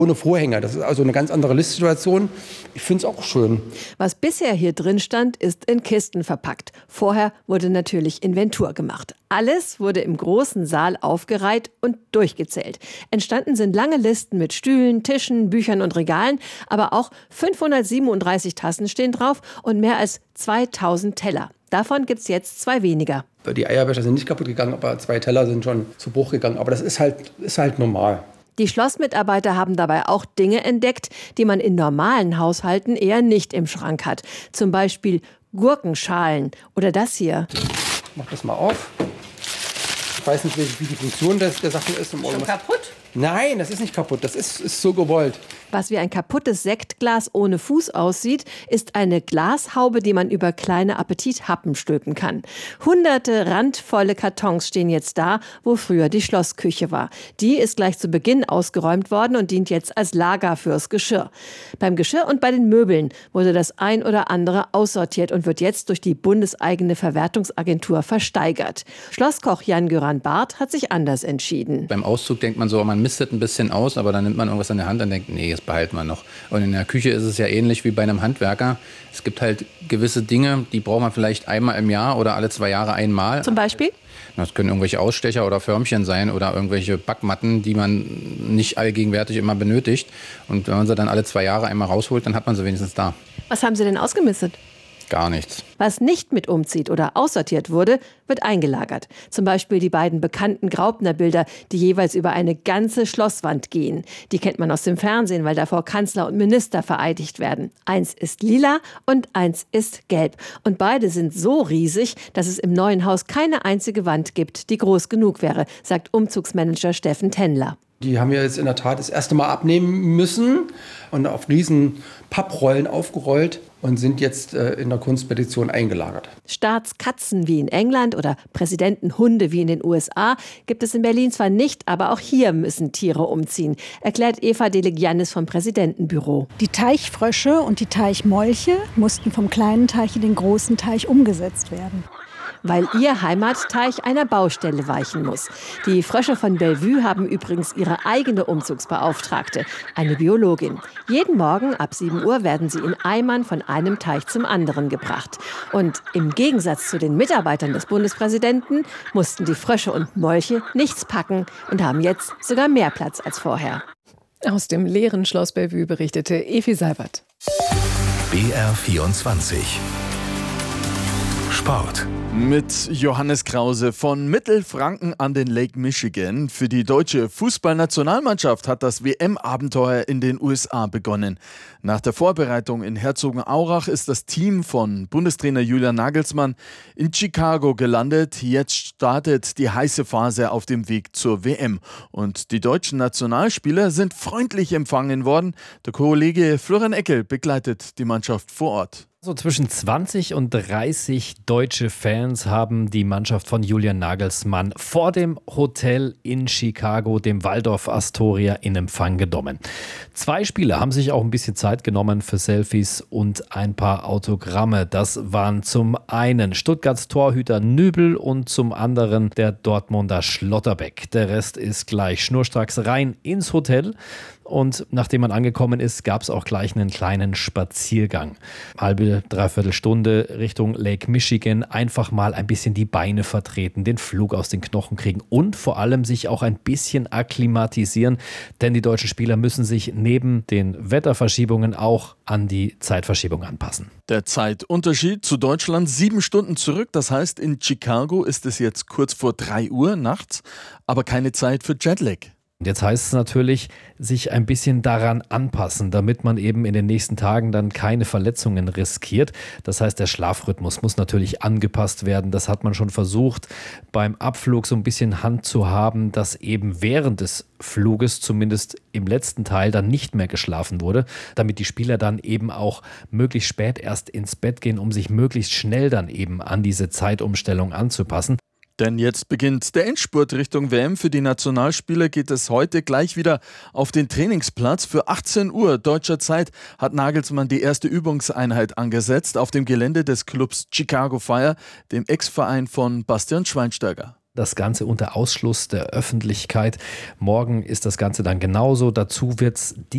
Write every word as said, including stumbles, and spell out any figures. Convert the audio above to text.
ohne Vorhänge. Das ist also eine ganz andere Listsituation. Ich finde es auch schön. Was bisher hier drin stand, ist in Kisten verpackt. Vorher wurde natürlich Inventur gemacht. Alles wurde im großen Saal aufgereiht und durchgezählt. Entstanden sind lange Listen mit Stühlen, Tischen, Büchern und Regalen, aber auch fünfhundertsiebenunddreißig Tassen stehen drauf und mehr als zweitausend Teller. Davon gibt es jetzt zwei weniger. Die Eierbecher sind nicht kaputt gegangen, aber zwei Teller sind schon zu Bruch gegangen. Aber das ist halt, ist halt normal. Die Schlossmitarbeiter haben dabei auch Dinge entdeckt, die man in normalen Haushalten eher nicht im Schrank hat. Zum Beispiel Gurkenschalen oder das hier. Ich mach das mal auf. Ich weiß nicht, wie die Funktion der, der Sachen ist. Schon kaputt? Nein, das ist nicht kaputt. Das ist, ist so gewollt. Was wie ein kaputtes Sektglas ohne Fuß aussieht, ist eine Glashaube, die man über kleine Appetithappen stülpen kann. Hunderte randvolle Kartons stehen jetzt da, wo früher die Schlossküche war. Die ist gleich zu Beginn ausgeräumt worden und dient jetzt als Lager fürs Geschirr. Beim Geschirr und bei den Möbeln wurde das ein oder andere aussortiert und wird jetzt durch die bundeseigene Verwertungsagentur versteigert. Schlosskoch Jan-Göran Barth hat sich anders entschieden. Beim Auszug denkt man so, man mistet ein bisschen aus, aber dann nimmt man irgendwas in der Hand und denkt, nee, das behalten wir noch. Und in der Küche ist es ja ähnlich wie bei einem Handwerker. Es gibt halt gewisse Dinge, die braucht man vielleicht einmal im Jahr oder alle zwei Jahre einmal. Zum Beispiel? Das können irgendwelche Ausstecher oder Förmchen sein oder irgendwelche Backmatten, die man nicht allgegenwärtig immer benötigt. Und wenn man sie dann alle zwei Jahre einmal rausholt, dann hat man sie wenigstens da. Was haben Sie denn ausgemistet? Gar nichts. Was nicht mit umzieht oder aussortiert wurde, wird eingelagert. Zum Beispiel die beiden bekannten Graupner-Bilder, die jeweils über eine ganze Schlosswand gehen. Die kennt man aus dem Fernsehen, weil davor Kanzler und Minister vereidigt werden. Eins ist lila und eins ist gelb. Und beide sind so riesig, dass es im neuen Haus keine einzige Wand gibt, die groß genug wäre, sagt Umzugsmanager Steffen Tendler. Die haben wir jetzt in der Tat das erste Mal abnehmen müssen und auf riesen Papprollen aufgerollt und sind jetzt äh, in der Kunstpetition eingelagert. Staatskatzen wie in England oder Präsidentenhunde wie in den U S A gibt es in Berlin zwar nicht, aber auch hier müssen Tiere umziehen, erklärt Eva Delegiannis vom Präsidentenbüro. Die Teichfrösche und die Teichmolche mussten vom kleinen Teich in den großen Teich umgesetzt werden. Weil ihr Heimatteich einer Baustelle weichen muss. Die Frösche von Bellevue haben übrigens ihre eigene Umzugsbeauftragte, eine Biologin. Jeden Morgen ab sieben Uhr werden sie in Eimern von einem Teich zum anderen gebracht. Und im Gegensatz zu den Mitarbeitern des Bundespräsidenten mussten die Frösche und Molche nichts packen und haben jetzt sogar mehr Platz als vorher. Aus dem leeren Schloss Bellevue berichtete Evi Seibert. B R vierundzwanzig Sport. Mit Johannes Krause von Mittelfranken an den Lake Michigan. Für die deutsche Fußballnationalmannschaft hat das W M-Abenteuer in den U S A begonnen. Nach der Vorbereitung in Herzogenaurach ist das Team von Bundestrainer Julian Nagelsmann in Chicago gelandet. Jetzt startet die heiße Phase auf dem Weg zur W M. Und die deutschen Nationalspieler sind freundlich empfangen worden. Der Kollege Florian Eckel begleitet die Mannschaft vor Ort. So zwischen zwanzig und dreißig deutsche Fans haben die Mannschaft von Julian Nagelsmann vor dem Hotel in Chicago, dem Waldorf Astoria, in Empfang genommen. Zwei Spieler haben sich auch ein bisschen Zeit genommen für Selfies und ein paar Autogramme. Das waren zum einen Stuttgarts Torhüter Nübel und zum anderen der Dortmunder Schlotterbeck. Der Rest ist gleich schnurstracks rein ins Hotel. Und nachdem man angekommen ist, gab es auch gleich einen kleinen Spaziergang. Halbe, dreiviertel Stunde Richtung Lake Michigan. Einfach mal ein bisschen die Beine vertreten, den Flug aus den Knochen kriegen und vor allem sich auch ein bisschen akklimatisieren. Denn die deutschen Spieler müssen sich neben den Wetterverschiebungen auch an die Zeitverschiebung anpassen. Der Zeitunterschied zu Deutschland sieben Stunden zurück. Das heißt, in Chicago ist es jetzt kurz vor drei Uhr nachts, aber keine Zeit für Jetlag. Und jetzt heißt es natürlich, sich ein bisschen daran anpassen, damit man eben in den nächsten Tagen dann keine Verletzungen riskiert. Das heißt, der Schlafrhythmus muss natürlich angepasst werden. Das hat man schon versucht, beim Abflug so ein bisschen Hand zu haben, dass eben während des Fluges, zumindest im letzten Teil, dann nicht mehr geschlafen wurde, damit die Spieler dann eben auch möglichst spät erst ins Bett gehen, um sich möglichst schnell dann eben an diese Zeitumstellung anzupassen. Denn jetzt beginnt der Endspurt Richtung W M. Für die Nationalspieler geht es heute gleich wieder auf den Trainingsplatz. Für achtzehn Uhr deutscher Zeit hat Nagelsmann die erste Übungseinheit angesetzt auf dem Gelände des Clubs Chicago Fire, dem Ex-Verein von Bastian Schweinsteiger. Das Ganze unter Ausschluss der Öffentlichkeit. Morgen ist das Ganze dann genauso. Dazu wird es die